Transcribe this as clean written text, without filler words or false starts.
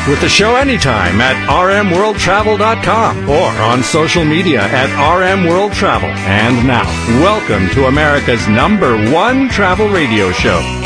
with the show anytime at rmworldtravel.com or on social media at rmworldtravel. And now, welcome to America's #1 travel radio show,